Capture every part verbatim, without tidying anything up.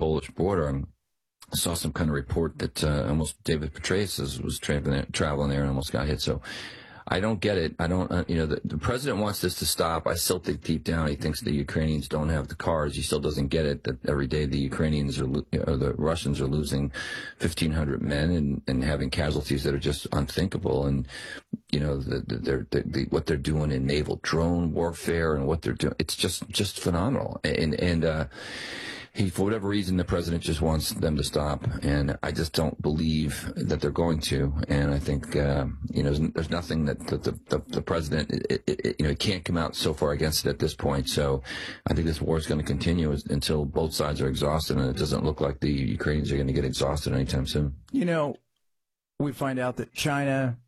Polish border. And I saw some kind of report that uh, almost David Petraeus was traveling traveling there and almost got hit. So I don't get it. I don't, uh, you know, the, the president wants this to stop. I still think deep down he thinks the Ukrainians don't have the cars. He still doesn't get it that every day the Ukrainians are, or the Russians are losing fifteen hundred men and, and having casualties that are just unthinkable. And, you know, the, the, they're, the, the, what they're doing in naval drone warfare and what they're doing, it's just, just phenomenal. And, and, uh, He, for whatever reason, the president just wants them to stop, and I just don't believe that they're going to. And I think, uh, you know, there's, there's nothing that the, the, the president, it, it, it, you know, he can't come out so far against it at this point. So I think this war is going to continue until both sides are exhausted, and it doesn't look like the Ukrainians are going to get exhausted anytime soon. You know, we find out that China,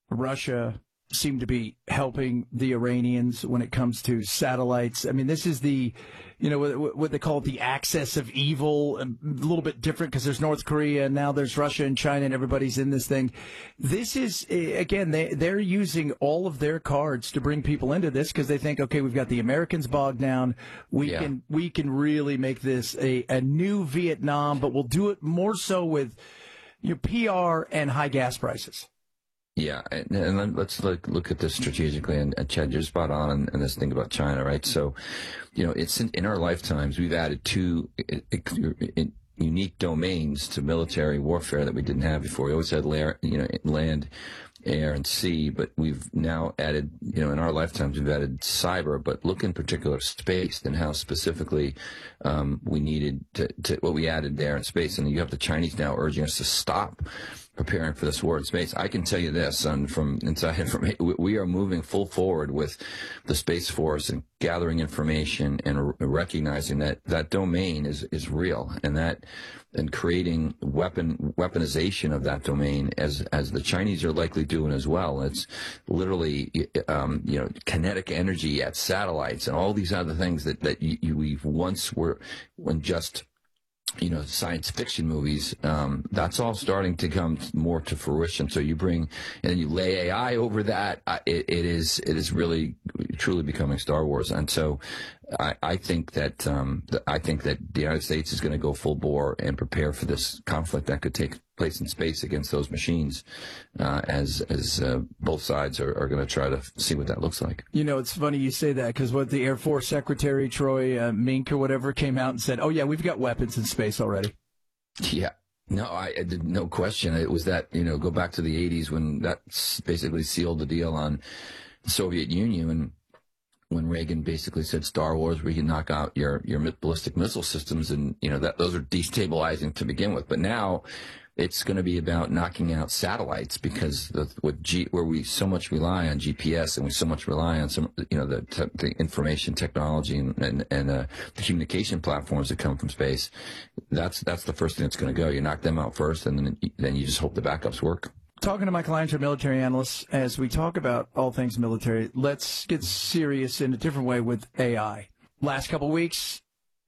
Russia seem to be helping the Iranians when it comes to satellites. I mean, this is the, you know, what, what they call it, the axis of evil, a little bit different because there's North Korea and now there's Russia and China and everybody's in this thing. This is, again, they, they're using all of their cards to bring people into this because they think, okay, we've got the Americans bogged down. We yeah. can, we can really make this a, a new Vietnam, but we'll do it more so with your P R and high gas prices. Yeah, and, and let's look, look at this strategically. And, and Chad, you're spot on in, in this thing about China, right? So, you know, it's in, in our lifetimes, we've added two it, it, unique domains to military warfare that we didn't have before. We always had lair, you know, land, air, and sea, but we've now added, you know, in our lifetimes, we've added cyber, but look in particular space and how specifically um, we needed to, to, what we added there in space. And you have the Chinese now urging us to stop preparing for this war in space. I can tell you this, and from inside information, we are moving full forward with the Space Force and gathering information and recognizing that that domain is, is real, and that, and creating weapon, weaponization of that domain as, as the Chinese are likely doing as well. It's literally, um, you know, kinetic energy at satellites and all these other things that, that you, you we once were, when just, you know, science fiction movies, um, that's all starting to come more to fruition. So you bring, and you lay A I over that, uh, it, it is, it is really, truly becoming Star Wars. And so I, I think that, um, the, I think that the United States is going to go full bore and prepare for this conflict that could take place in space against those machines, uh, as, as, uh, both sides are, are going to try to see what that looks like. You know, it's funny you say that because what the Air Force Secretary Troy uh, Mink or whatever came out and said, oh yeah, we've got weapons in space already. Yeah. No, I, I did no question. It was that, you know, go back to the eighties when that basically sealed the deal on the Soviet Union, and when Reagan basically said Star Wars, we can knock out your, your ballistic missile systems, and, you know, that those are destabilizing to begin with. But now it's going to be about knocking out satellites, because the, with G, where we so much rely on G P S and we so much rely on some, you know, the, te the information technology and, and, and uh, the communication platforms that come from space. That's, that's the first thing that's going to go. You knock them out first, and then, then you just hope the backups work. Talking to my clients are military analysts. As we talk about all things military, let's get serious in a different way with A I. Last couple of weeks,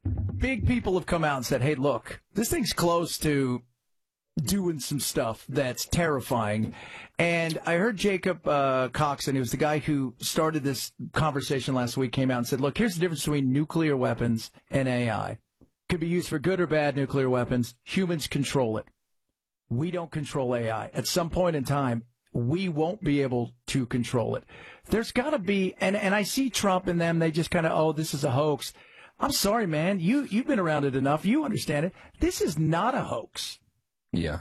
big people have come out and said, hey, look, this thing's close to doing some stuff that's terrifying. And I heard Jacob uh, Coxon, who was the guy who started this conversation last week, came out and said, look, here's the difference between nuclear weapons and A I. Could be used for good or bad nuclear weapons. Humans control it. We don't control A I. At some point in time, we won't be able to control it. There's got to be, and, and I see Trump and them, they just kind of, oh, this is a hoax. I'm sorry, man. You, you've been around it enough. You understand it. This is not a hoax. Yeah.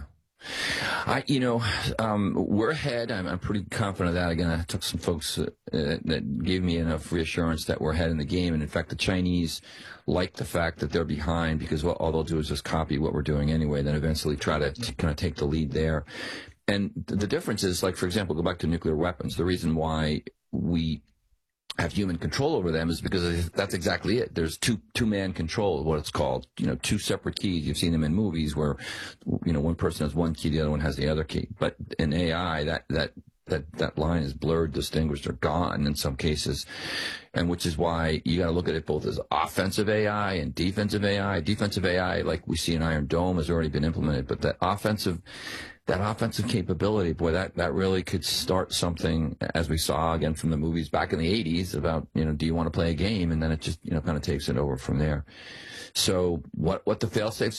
I, you know, um, we're ahead. I'm, I'm pretty confident of that. Again, I took some folks uh, that gave me enough reassurance that we're ahead in the game. And in fact, the Chinese like the fact that they're behind, because well, all they'll do is just copy what we're doing anyway, then eventually try to kind of take the lead there. And the difference is, like, for example, go back to nuclear weapons. The reason why we have human control over them is because that's exactly it. There's two, two-man control, what it's called. You know, two separate keys. You've seen them in movies where, you know, one person has one key, the other one has the other key. But in A I, that, that, that, that line is blurred, distinguished, or gone in some cases. And which is why you got to look at it both as offensive A I and defensive A I. Defensive A I, like we see in Iron Dome, has already been implemented. But that offensive, that offensive capability, boy, that, that really could start something, as we saw again from the movies back in the eighties about, you know, do you want to play a game? And then it just, you know, kind of takes it over from there. So what, what the fail-safe